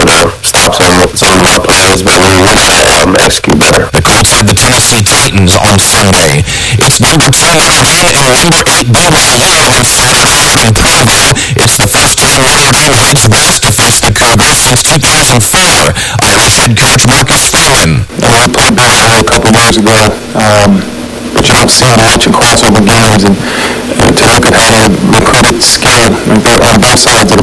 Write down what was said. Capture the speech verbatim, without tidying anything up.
to stop some, some of our plans, but we need to um, execute better. The Colts have the Tennessee Titans on Sunday. It's number two U N G and number eight B Y U on Friday night in Provo. It's the first time U N G men's brass to face the Cougars since two thousand four. Irish head coach Marcus Thurman. Uh, we played Baylor a couple years ago, um, but you don't see them watching crossover games, and, and to look at how they recruited skill on both sides of the